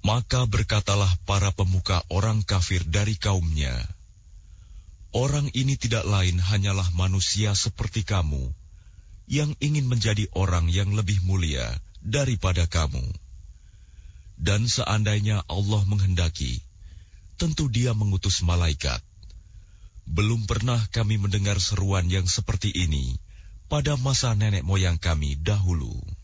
Maka berkatalah para pemuka orang kafir dari kaumnya, orang ini tidak lain hanyalah manusia seperti kamu, yang ingin menjadi orang yang lebih mulia daripada kamu. Dan seandainya Allah menghendaki, tentu Dia mengutus malaikat. Belum pernah kami mendengar seruan yang seperti ini pada masa nenek moyang kami dahulu.